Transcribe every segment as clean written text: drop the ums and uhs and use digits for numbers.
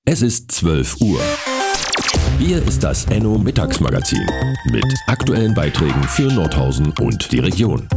Es ist 12 Uhr. Hier ist das Enno Mittagsmagazin mit aktuellen Beiträgen für Nordhausen und die Region.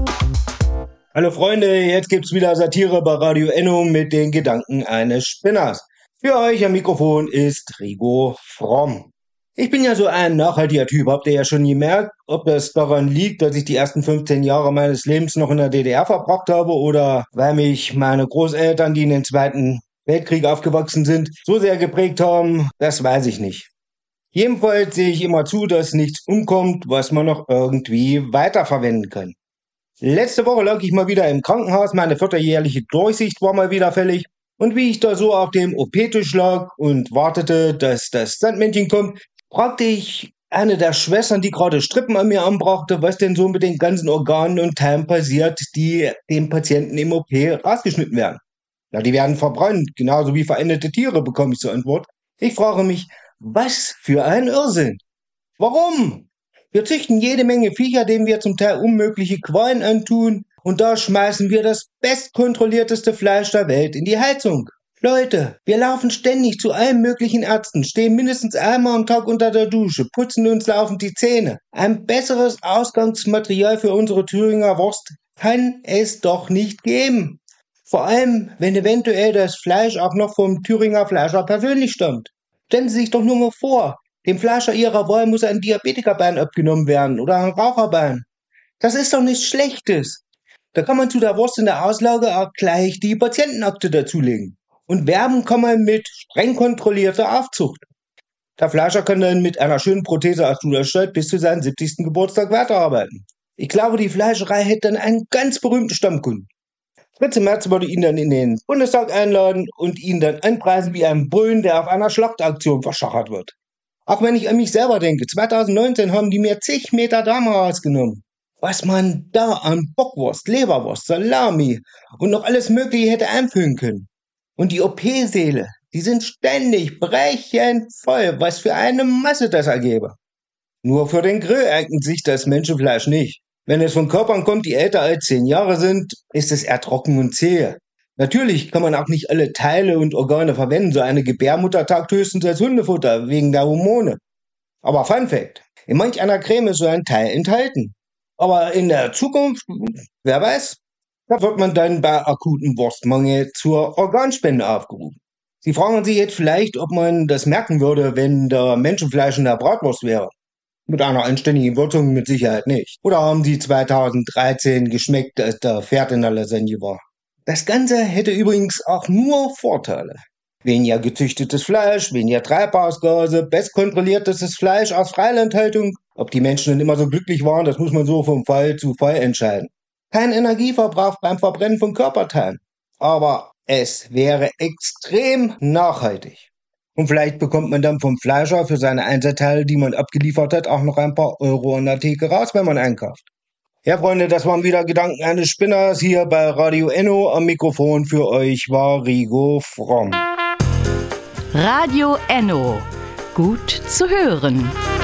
Hallo Freunde, jetzt gibt's wieder Satire bei Radio Enno mit den Gedanken eines Spinners. Für euch am Mikrofon ist Rigo Fromm. Ich bin ja so ein nachhaltiger Typ, habt ihr ja schon gemerkt, ob das daran liegt, dass ich die ersten 15 Jahre meines Lebens noch in der DDR verbracht habe oder weil mich meine Großeltern, die in den Zweiten Weltkrieg aufgewachsen sind, so sehr geprägt haben, das weiß ich nicht. Jedenfalls sehe ich immer zu, dass nichts umkommt, was man noch irgendwie weiterverwenden kann. Letzte Woche lag ich mal wieder im Krankenhaus, meine 4. jährliche Durchsicht war mal wieder fällig. Und wie ich da so auf dem OP-Tisch lag und wartete, dass das Sandmännchen kommt, fragte ich eine der Schwestern, die gerade Strippen an mir anbrachte, was denn so mit den ganzen Organen und Teilen passiert, die dem Patienten im OP rausgeschnitten werden. Na, die werden verbrannt, genauso wie veränderte Tiere, bekomme ich zur Antwort. Ich frage mich, was für ein Irrsinn. Warum? Wir züchten jede Menge Viecher, denen wir zum Teil unmögliche Qualen antun, und da schmeißen wir das bestkontrollierteste Fleisch der Welt in die Heizung. Leute, wir laufen ständig zu allen möglichen Ärzten, stehen mindestens einmal am Tag unter der Dusche, putzen uns laufend die Zähne. Ein besseres Ausgangsmaterial für unsere Thüringer Wurst kann es doch nicht geben. Vor allem, wenn eventuell das Fleisch auch noch vom Thüringer Fleischer persönlich stammt. Stellen Sie sich doch nur mal vor, dem Fleischer Ihrer Wahl muss ein Diabetikerbein abgenommen werden oder ein Raucherbein. Das ist doch nichts Schlechtes. Da kann man zu der Wurst in der Auslage auch gleich die Patientenakte dazulegen. Und werben kann man mit streng kontrollierter Aufzucht. Der Fleischer kann dann mit einer schönen Prothese aus Duderstadt bis zu seinem 70. Geburtstag weiterarbeiten. Ich glaube, die Fleischerei hätte dann einen ganz berühmten Stammkunden. Fritze Merz würde ihn dann in den Bundestag einladen und ihn dann anpreisen wie ein Bullen, der auf einer Schlachtaktion verschachert wird. Auch wenn ich an mich selber denke, 2019 haben die mir zig Meter Darm rausgenommen. Was man da an Bockwurst, Leberwurst, Salami und noch alles Mögliche hätte einfüllen können. Und die OP-Säle, die sind ständig brechend voll, was für eine Masse das ergebe. Nur für den Grill eignet sich das Menschenfleisch nicht. Wenn es von Körpern kommt, die älter als 10 Jahre sind, ist es eher trocken und zäh. Natürlich kann man auch nicht alle Teile und Organe verwenden, so eine Gebärmutter taugt höchstens als Hundefutter, wegen der Hormone. Aber Fun Fact, in manch einer Creme ist so ein Teil enthalten. Aber in der Zukunft, wer weiß, da wird man dann bei akutem Wurstmangel zur Organspende aufgerufen. Sie fragen sich jetzt vielleicht, ob man das merken würde, wenn da Menschenfleisch in der Bratwurst wäre. Mit einer anständigen Würzung mit Sicherheit nicht. Oder haben Sie 2013 geschmeckt, als der Pferd in der Lasagne war? Das Ganze hätte übrigens auch nur Vorteile. Weniger gezüchtetes Fleisch, weniger Treibhausgase, bestkontrolliertes Fleisch aus Freilandhaltung. Ob die Menschen dann immer so glücklich waren, das muss man so vom Fall zu Fall entscheiden. Kein Energieverbrauch beim Verbrennen von Körperteilen. Aber es wäre extrem nachhaltig. Und vielleicht bekommt man dann vom Fleischer für seine Einzelteile, die man abgeliefert hat, auch noch ein paar Euro an der Theke raus, wenn man einkauft. Ja, Freunde, das waren wieder Gedanken eines Spinners hier bei Radio Enno. Am Mikrofon für euch war Rigo Fromm. Radio Enno. Gut zu hören.